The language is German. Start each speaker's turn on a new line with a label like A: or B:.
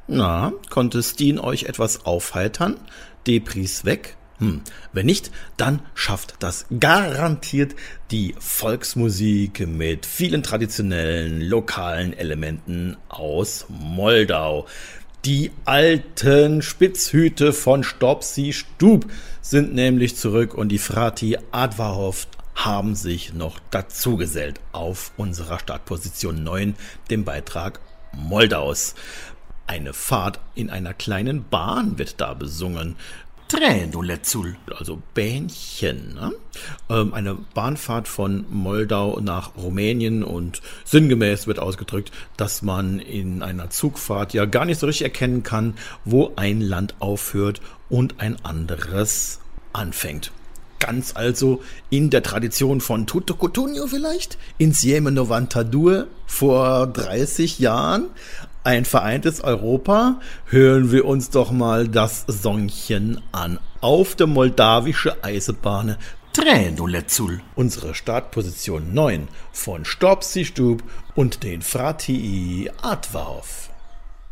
A: Na, konnte Steen euch etwas aufheitern? Depris weg? Wenn nicht, dann schafft das garantiert die Volksmusik mit vielen traditionellen, lokalen Elementen aus Moldau. Die alten Spitzhüte von Stopsi Stub sind nämlich zurück und die Frati Adwarhof haben sich noch dazugesellt auf unserer Startposition 9, dem Beitrag Moldaus. Eine Fahrt in einer kleinen Bahn wird da besungen.
B: Tränuletzul.
A: Also Bähnchen, ne? Eine Bahnfahrt von Moldau nach Rumänien und sinngemäß wird ausgedrückt, dass man in einer Zugfahrt ja gar nicht so richtig erkennen kann, wo ein Land aufhört und ein anderes anfängt. Ganz also in der Tradition von Tutto Cutugno vielleicht? Insieme 92 vor 30 Jahren? Ein vereintes Europa? Hören wir uns doch mal das Songchen an. Auf der moldawische Eisenbahn.
B: Tränuletzul.
A: Unsere Startposition 9 von Stopsi Stub und den Frati Adwarhof.